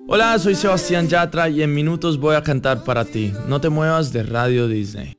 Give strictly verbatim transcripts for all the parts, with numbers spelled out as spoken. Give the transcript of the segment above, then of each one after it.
Hola, soy Sebastián Yatra y en minutos voy a cantar para ti. No te muevas de Radio Disney.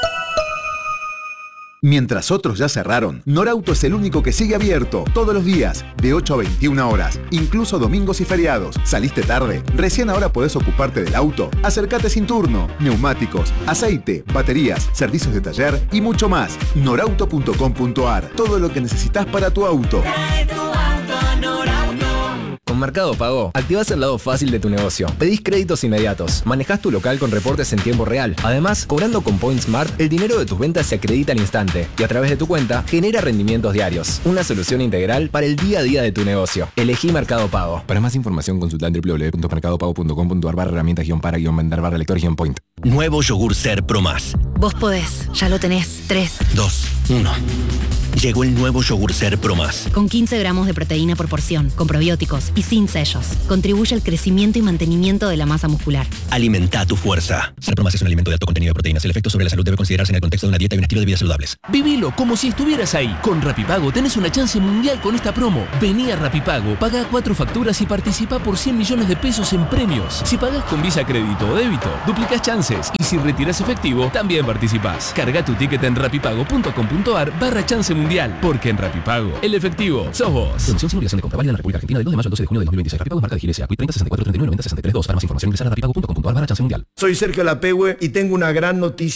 Mientras otros ya cerraron, Norauto es el único que sigue abierto todos los días, de ocho a veintiuna horas, incluso domingos y feriados. ¿Saliste tarde? Recién ahora podés ocuparte del auto. Acércate sin turno. Neumáticos, aceite, baterías, servicios de taller y mucho más. norauto punto com punto ar. Todo lo que necesitas para tu auto. Trae tu auto a Norauto. Con Mercado Pago, activás el lado fácil de tu negocio. Pedís créditos inmediatos, manejás tu local con reportes en tiempo real. Además, cobrando con Point Smart, el dinero de tus ventas se acredita al instante y a través de tu cuenta genera rendimientos diarios. Una solución integral para el día a día de tu negocio. Elegí Mercado Pago. Para más información consulta en doble u doble u doble u punto mercado pago punto com punto ar barra herramientas guión para guión vender barra lector guión point. Nuevo yogur Ser Pro Más. Vos podés, ya lo tenés. tres, dos, uno. Llegó el nuevo yogur Ser Pro Más. Con quince gramos de proteína por porción, con probióticos y sin sellos. Contribuye al crecimiento y mantenimiento de la masa muscular. Alimenta tu fuerza. Ser Pro Más es un alimento de alto contenido de proteínas. El efecto sobre la salud debe considerarse en el contexto de una dieta y un estilo de vida saludables. Vivilo como si estuvieras ahí. Con Rapipago tenés una chance mundial con esta promo. Vení a Rapipago, paga cuatro facturas y participa por cien millones de pesos en premios. Si pagás con Visa Crédito o Débito, duplicás chances. Y si retirás efectivo, también participás. Carga tu ticket en rapipago punto com punto ar barra chance mundial. Porque en Rapipago, el efectivo sos vos. Promoción sin obligación de compra válida en la República Argentina del dos de mayo al doce de junio del dos mil veintiséis. Rapipago es marca de Ginesia. Quit treinta sesenta y cuatro treinta y nueve noventa sesenta y tres dos. Para más información ingresar a rapipago punto com punto ar barra chance mundial. Soy Sergio Lapehue y tengo una gran noticia